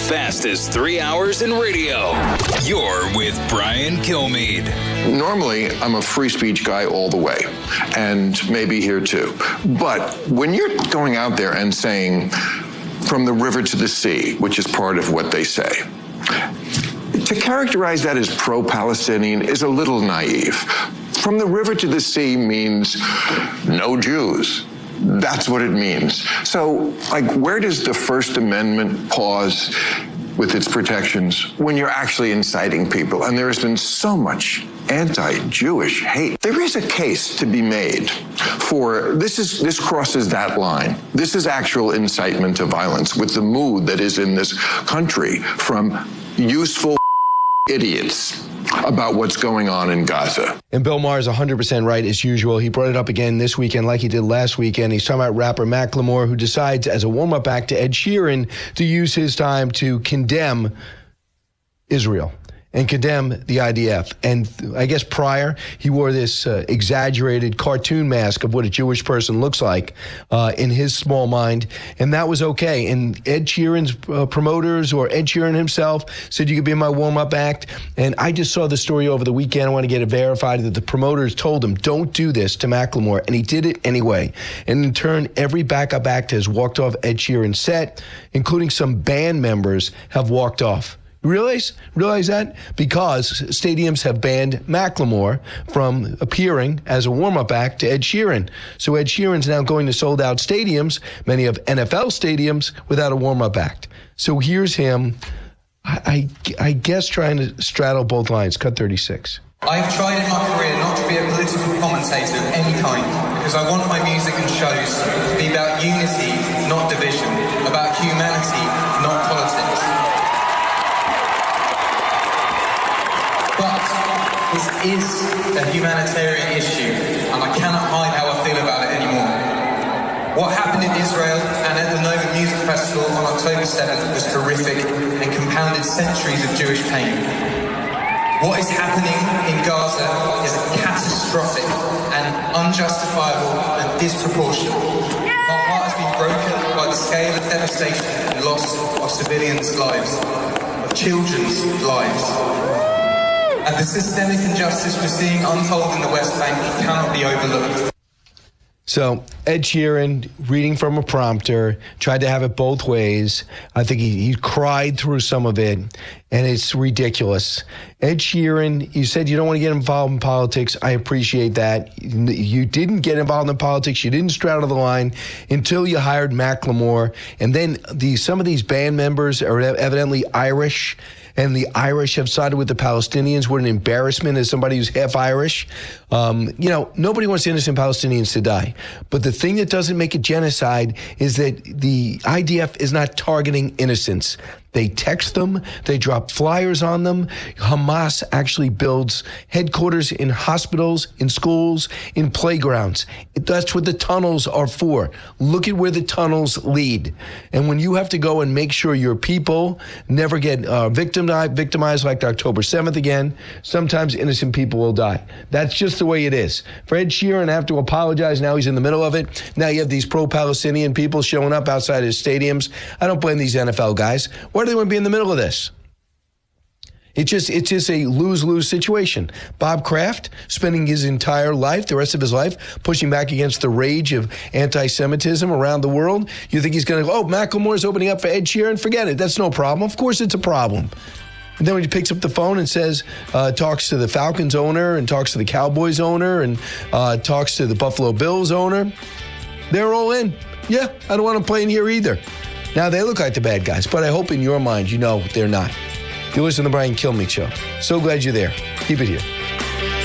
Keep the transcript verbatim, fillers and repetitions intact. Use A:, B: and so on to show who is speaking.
A: fastest three hours in radio. You're with Brian Kilmeade.
B: Normally, I'm a free speech guy all the way, and maybe here too. But when you're going out there and saying, from the river to the sea, which is part of what they say, to characterize that as pro-Palestinian is a little naive. From the river to the sea means no Jews. That's what it means. So, like, where does the First Amendment pause with its protections when you're actually inciting people? And there has been so much anti-Jewish hate. There is a case to be made for this is this crosses that line. This is actual incitement to violence with the mood that is in this country from useful idiots about what's going on in Gaza.
C: And Bill Maher is one hundred percent right as usual. He brought it up again this weekend like he did last weekend. He's talking about rapper Macklemore, who decides as a warm-up act to Ed Sheeran to use his time to condemn Israel and condemn the I D F. And I guess prior, he wore this uh, exaggerated cartoon mask of what a Jewish person looks like uh, in his small mind, and that was okay. And Ed Sheeran's uh, promoters or Ed Sheeran himself said you could be in my warm-up act, and I just saw the story over the weekend. I want to get it verified that the promoters told him, don't do this to Macklemore, and he did it anyway. And in turn, every backup act has walked off Ed Sheeran's set, including some band members have walked off. Realize, realize that? Because stadiums have banned Macklemore from appearing as a warm-up act to Ed Sheeran. So Ed Sheeran's now going to sold-out stadiums, many of N F L stadiums, without a warm-up act. So here's him, I, I, I guess, trying to straddle both lines. Cut thirty-six.
D: I've tried in my career not to be a political commentator of any kind, because I want my music and shows to be about unity, not division, about humanity, not politics. But this is a humanitarian issue, and I cannot hide how I feel about it anymore. What happened in Israel and at the Nova Music Festival on October seventh was horrific and compounded centuries of Jewish pain. What is happening in Gaza is catastrophic and unjustifiable and disproportionate. My heart has been broken by the scale of devastation and loss of civilians' lives, of children's lives. And the systemic injustice we're seeing unfold in the West Bank cannot be overlooked.
C: So Ed Sheeran, reading from a prompter, tried to have it both ways. I think he, he cried through some of it, and it's ridiculous. Ed Sheeran, you said you don't want to get involved in politics. I appreciate that. You didn't get involved in politics. You didn't straddle the line until you hired Macklemore. And then the, some of these band members are evidently Irish, and the Irish have sided with the Palestinians. What an embarrassment as somebody who's half Irish. Um, you know, nobody wants innocent Palestinians to die. But the thing that doesn't make it genocide is that the I D F is not targeting innocents. They text them. They drop flyers on them. Hamas actually builds headquarters in hospitals, in schools, in playgrounds. That's what the tunnels are for. Look at where the tunnels lead. And when you have to go and make sure your people never get uh, victimized, victimized like October seventh again, sometimes innocent people will die. That's just the way it is. For Ed Sheeran, I have to apologize. Now he's in the middle of it. Now you have these pro-Palestinian people showing up outside his stadiums. I don't blame these N F L guys. Why do they want to be in the middle of this? It's just, it's just a lose-lose situation. Bob Kraft, spending his entire life, the rest of his life, pushing back against the rage of anti-Semitism around the world. You think he's going to go, oh, Macklemore's opening up for Ed Sheeran? Forget it. That's no problem. Of course it's a problem. And then when he picks up the phone and says, uh, talks to the Falcons owner and talks to the Cowboys owner and uh, talks to the Buffalo Bills owner, they're all in. Yeah, I don't want them playing here either. Now, they look like the bad guys, but I hope in your mind you know they're not. You listen to the Brian Kilmeade Show. So glad you're there. Keep it here.